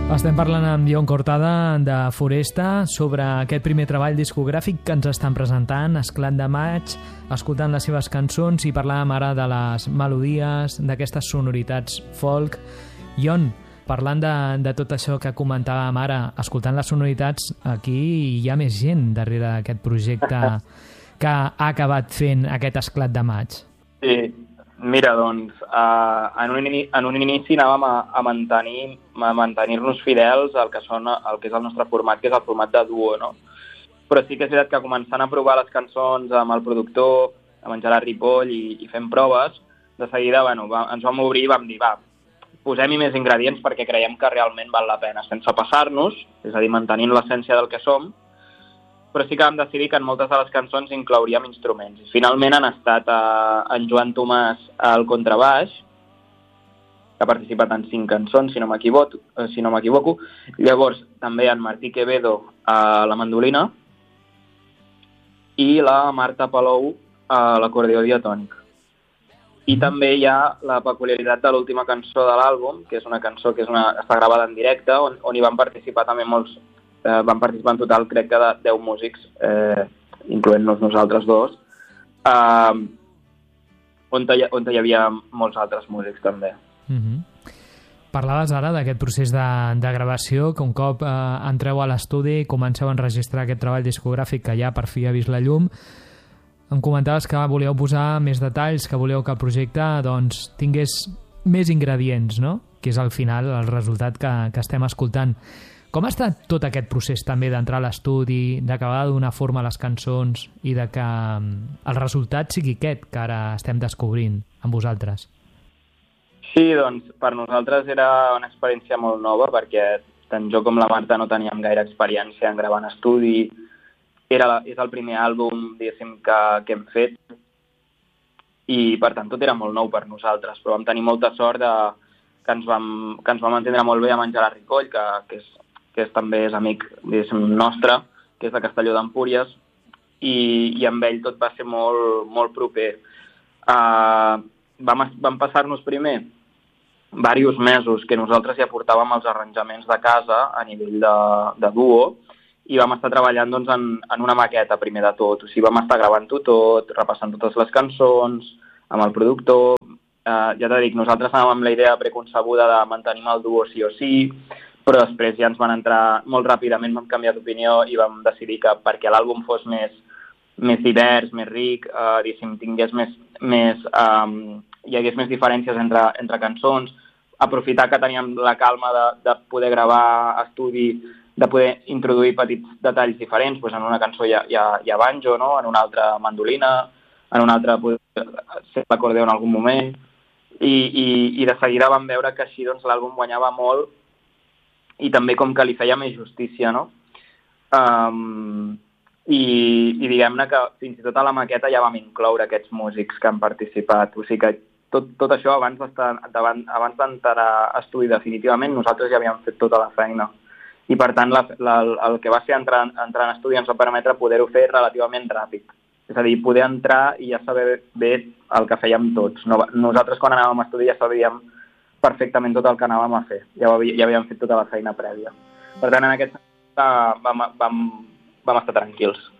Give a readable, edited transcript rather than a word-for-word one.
Estem parlant amb Jon Cortada de Foresta sobre aquest primer treball discogràfic que ens estan presentant, Esclat de maig, escoltant les seves cançons i parlàvem ara de les melodies, d'aquestes sonoritats folk. Jon, parlant de tot això que comentàvem ara, escoltant les sonoritats, aquí hi ha més gent darrere d'aquest projecte que ha acabat fent aquest Esclat de maig. Sí, mira, doncs, en un inici anàvem a mantenir-nos fidels al que és el nostre format, que és el format de duo, no? Però sí que és veritat que començant a provar les cançons amb el productor, amb en Gerard Ripoll i fent proves, de seguida ens vam obrir i vam dir, posem-hi més ingredients perquè creiem que realment val la pena, sense passar-nos, és a dir, mantenint l'essència del que som, però sí que vam decidir que en moltes de les cançons inclouríem instruments. I finalment han estat en Joan Tomàs al contrabaix, que ha participat en 5 cançons, si no m'equivoco. Llavors, també en Martí Quevedo a la mandolina i la Marta Palou a l'acordió diatònic. I també hi ha la peculiaritat de l'última cançó de l'àlbum, que és una cançó que està gravada en directe, on hi van participar també van participar en total, crec que de 10 músics, incloent-nos nosaltres dos, on hi havia molts altres músics també. Parlaves ara d'aquest procés de gravació, que un cop entreu a l'estudi i comenceu a enregistrar aquest treball discogràfic que ja per fi ha vist la llum. Em comentaves que volíeu posar més detalls, que volíeu que el projecte tingués més ingredients, no? Que és al final el resultat que estem escoltant. Com ha estat tot aquest procés també d'entrar a l'estudi, d'acabar de donar forma a les cançons i de que el resultat sigui aquest que ara estem descobrint amb vosaltres? Sí, doncs per nosaltres era una experiència molt nova perquè tant jo com la Marta no teníem gaire experiència en gravar en estudi. És el primer àlbum, diguéssim, que hem fet i per tant tot era molt nou per nosaltres, però vam tenir molta sort que ens vam entendre molt bé amb en Gerard Ripoll, que també és amic, diguéssim, nostre, que és de Castelló d'Empúries, i amb ell tot va ser molt, molt proper. Vam passar-nos primer diversos mesos que nosaltres ja portàvem els arranjaments de casa a nivell de duo i vam estar treballant doncs, en una maqueta primer de tot. O sigui, vam estar gravant-ho tot, repassant totes les cançons, amb el productor. Ja t'he dit, nosaltres anàvem amb la idea preconcebuda de mantenir el duo sí o sí, però després ja ens van entrar molt ràpidament, vam canviar d'opinió i vam decidir que perquè l'àlbum fos més divers, més ric, tingués hi hagués més diferències entre cançons, aprofitar que teníem la calma de poder gravar a estudi, de poder introduir petits detalls diferents, doncs en una cançó hi ha banjo, no? En una altra mandolina, en una altra ser l'acordeó en algun moment, i de seguida vam veure que així doncs, l'àlbum guanyava molt i també com que li feia més justícia, no? I diguem-ne que fins i tot a la maqueta ja vam incloure aquests músics que han participat. O sigui que tot això abans d'entrar a estudi definitivament nosaltres ja havíem fet tota la feina. I per tant el que va ser entrar en estudi ens va permetre poder-ho fer relativament ràpid. És a dir, poder entrar i ja saber bé el que fèiem tots. Nosaltres quan anàvem a estudi ja sabíem perfectament tot el que anàvem a fer. Ja havíem fet tota la feina prèvia. Per tant, en aquest sentit vam estar tranquils.